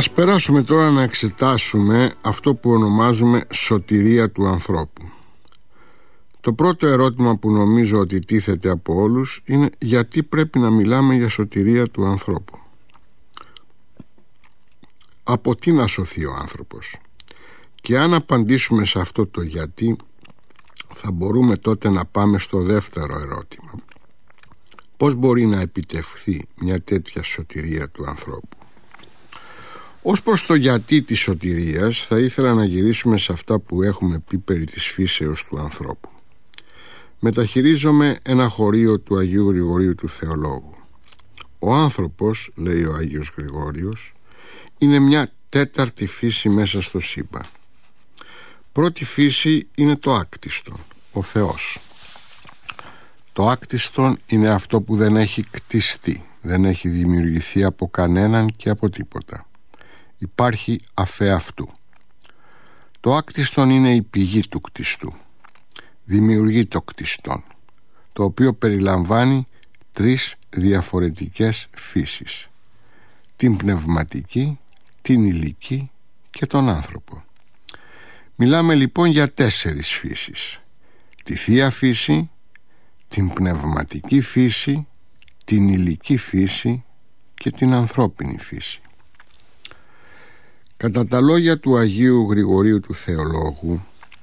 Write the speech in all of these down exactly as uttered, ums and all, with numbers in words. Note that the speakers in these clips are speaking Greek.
Ας περάσουμε τώρα να εξετάσουμε αυτό που ονομάζουμε σωτηρία του ανθρώπου. Το πρώτο ερώτημα που νομίζω ότι τίθεται από όλους είναι γιατί πρέπει να μιλάμε για σωτηρία του ανθρώπου. Από τι να σωθεί ο άνθρωπος? Και αν απαντήσουμε σε αυτό το γιατί, θα μπορούμε τότε να πάμε στο δεύτερο ερώτημα. Πώς μπορεί να επιτευχθεί μια τέτοια σωτηρία του ανθρώπου? Ως προς το γιατί της σωτηρίας, θα ήθελα να γυρίσουμε σε αυτά που έχουμε πει περί της φύσεως του ανθρώπου. Μεταχειρίζομαι ένα χωρίο του Αγίου Γρηγορίου του Θεολόγου. Ο άνθρωπος, λέει ο Άγιος Γρηγόριος, είναι μια τέταρτη φύση μέσα στο σύμπαν. Πρώτη φύση είναι το άκτιστον, ο Θεός. Το άκτιστον είναι αυτό που δεν έχει κτιστεί, δεν έχει δημιουργηθεί από κανέναν και από τίποτα. Υπάρχει αφεαυτού. Το άκτιστον είναι η πηγή του κτιστού. Δημιουργεί το κτιστόν, το οποίο περιλαμβάνει τρεις διαφορετικές φύσεις: την πνευματική, την ηλική και τον άνθρωπο. Μιλάμε λοιπόν για τέσσερις φύσεις: τη θεία φύση, την πνευματική φύση, την ηλική φύση και την ανθρώπινη φύση. Κατά τα λόγια του Αγίου Γρηγορίου του Θεολόγου,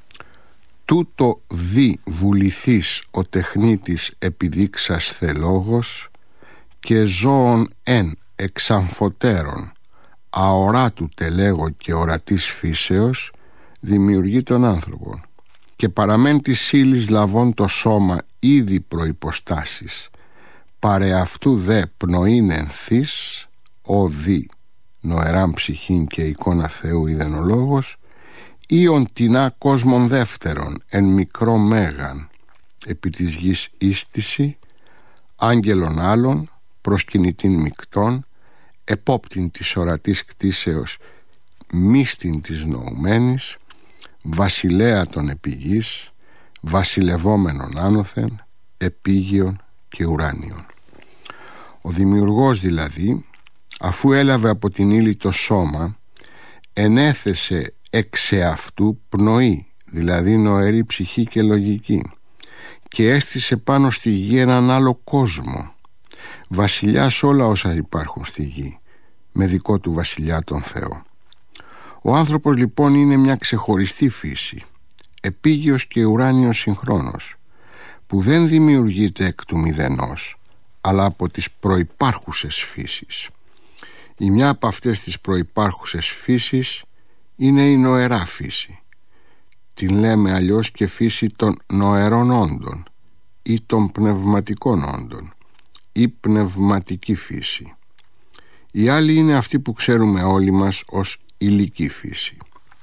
τούτο δι βουληθείς ο τεχνίτης επιδείξας θελόγος και ζώων εν εξαμφωτέρων αοράτου τελέγω και ορατής φύσεως δημιουργεί τον άνθρωπον και παραμένει της ύλης λαβών το σώμα ήδη προϋποστάσεις παρεαυτού δε πνοήν ενθείς ο δι νοεράν ψυχήν και εικόνα Θεού είδεν ο λόγος ήον τεινά κόσμον δεύτερον εν μικρό μέγαν επί της γης ίστηση άγγελων άλλων προσκυνητήν μεικτών επόπτην της ορατής κτίσεως μίστην της νοουμένης βασιλέα των επιγής βασιλευόμενων άνωθεν επίγειων και ουράνιων. Ο δημιουργός δηλαδή, αφού έλαβε από την ύλη το σώμα, ενέθεσε εξ εαυτού πνοή, δηλαδή νοερή ψυχή και λογική, και έστησε πάνω στη γη έναν άλλο κόσμο, βασιλιάς όλα όσα υπάρχουν στη γη, με δικό του βασιλιά τον Θεό. Ο άνθρωπος λοιπόν είναι μια ξεχωριστή φύση, επίγειος και ουράνιος συγχρόνος, που δεν δημιουργείται εκ του μηδενός, αλλά από τις προϋπάρχουσες φύσεις. Η μια από αυτές τις προϋπάρχουσες φύσεις είναι η νοερά φύση. Την λέμε αλλιώς και φύση των νοερών όντων ή των πνευματικών όντων ή πνευματική φύση. Η άλλη είναι αυτή που ξέρουμε όλοι μας ως ηλική φύση.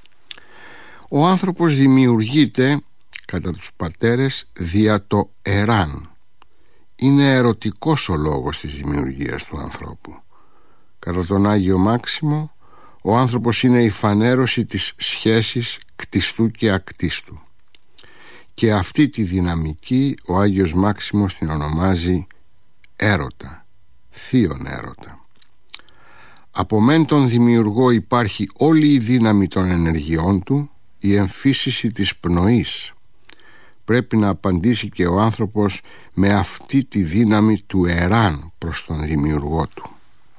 Ο άνθρωπος δημιουργείται κατά τους πατέρες δια το εράν. Είναι ερωτικός ο λόγος της δημιουργίας του ανθρώπου. Κατά τον Άγιο Μάξιμο, ο άνθρωπος είναι η φανέρωση της σχέσης κτιστού και ακτίστου. Και αυτή τη δυναμική ο Άγιος Μάξιμος την ονομάζει έρωτα, θείον έρωτα. Από μεν τον δημιουργό υπάρχει όλη η δύναμη των ενεργειών του, η εμφύσιση της πνοής. Πρέπει να απαντήσει και ο άνθρωπος με αυτή τη δύναμη του εράν προς τον δημιουργό του.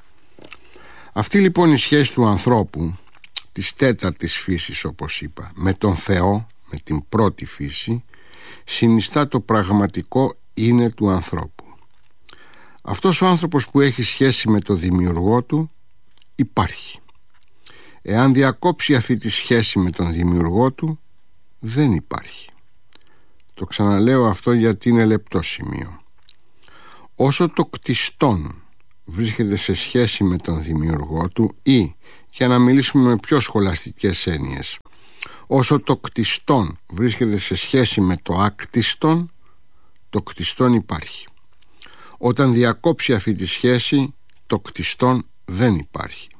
Αυτή λοιπόν η σχέση του ανθρώπου, της τέταρτης φύσης όπως είπα, με τον Θεό, με την πρώτη φύση, συνιστά το πραγματικό είναι του ανθρώπου. Αυτός ο άνθρωπος που έχει σχέση με τον δημιουργό του υπάρχει. Εάν διακόψει αυτή τη σχέση με τον δημιουργό του, δεν υπάρχει. Το ξαναλέω αυτό γιατί είναι λεπτό σημείο. Όσο το κτιστόν βρίσκεται σε σχέση με τον δημιουργό του, ή, για να μιλήσουμε με πιο σχολαστικές έννοιες, όσο το κτιστόν βρίσκεται σε σχέση με το άκτιστον, το κτιστόν υπάρχει. Όταν διακόψει αυτή τη σχέση, το κτιστόν δεν υπάρχει.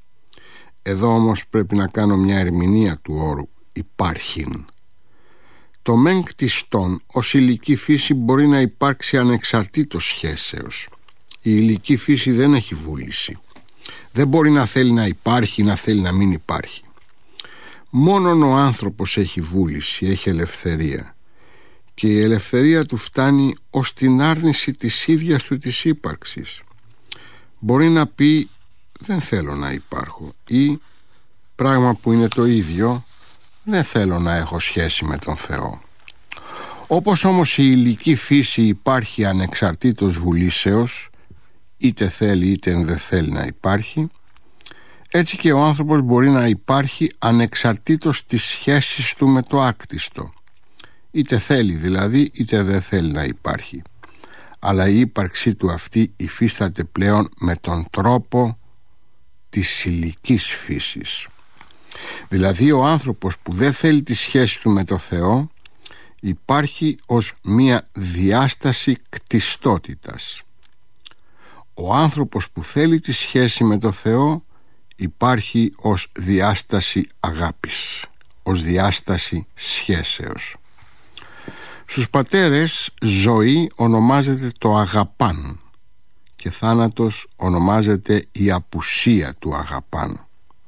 Εδώ όμως πρέπει να κάνω μια ερμηνεία του όρου υπάρχειν. Το μεν κτιστόν ως ηλική φύση μπορεί να υπάρξει ανεξαρτήτως σχέσεως. Η ηλική φύση δεν έχει βούληση. Δεν μπορεί να θέλει να υπάρχει, να θέλει να μην υπάρχει. Μόνον ο άνθρωπος έχει βούληση, έχει ελευθερία, και η ελευθερία του φτάνει ως την άρνηση της ίδιας του της ύπαρξης. Μπορεί να πει δεν θέλω να υπάρχω, ή πράγμα που είναι το ίδιο, δεν θέλω να έχω σχέση με τον Θεό. Όπως όμως η υλική φύση υπάρχει ανεξαρτήτως βουλήσεως, είτε θέλει είτε δεν θέλει να υπάρχει, έτσι και ο άνθρωπος μπορεί να υπάρχει ανεξαρτήτως της σχέσης του με το άκτιστο, είτε θέλει δηλαδή είτε δεν θέλει να υπάρχει, αλλά η ύπαρξή του αυτή υφίσταται πλέον με τον τρόπο της υλικής φύσης. Δηλαδή ο άνθρωπος που δεν θέλει τη σχέση του με το Θεό υπάρχει ως μία διάσταση κτιστότητας. Ο άνθρωπος που θέλει τη σχέση με το Θεό υπάρχει ως διάσταση αγάπης, ως διάσταση σχέσεως. Στους πατέρες ζωή ονομάζεται το αγαπάν και θάνατος ονομάζεται η απουσία του αγαπάν.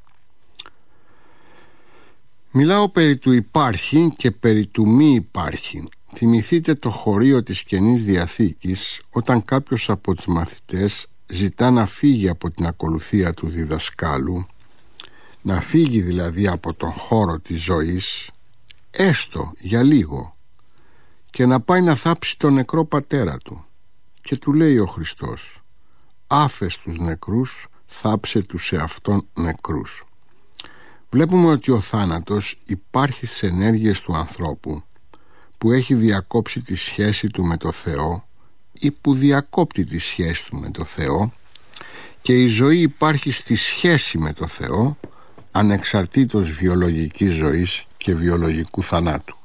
Μιλάω περί του υπάρχει και περί του μη υπάρχει. Θυμηθείτε το χωρίο της Καινής Διαθήκης, όταν κάποιος από τους μαθητές ζητά να φύγει από την ακολουθία του διδασκάλου, να φύγει δηλαδή από τον χώρο της ζωής, έστω για λίγο, και να πάει να θάψει τον νεκρό πατέρα του. Και του λέει ο Χριστός, άφες τους νεκρούς, θάψε τους εαυτόν νεκρούς. Βλέπουμε ότι ο θάνατος υπάρχει στις ενέργειες του ανθρώπου που έχει διακόψει τη σχέση του με το Θεό ή που διακόπτει τη σχέση του με το Θεό, και η ζωή υπάρχει στη σχέση με το Θεό ανεξαρτήτως βιολογικής ζωής και βιολογικού θανάτου.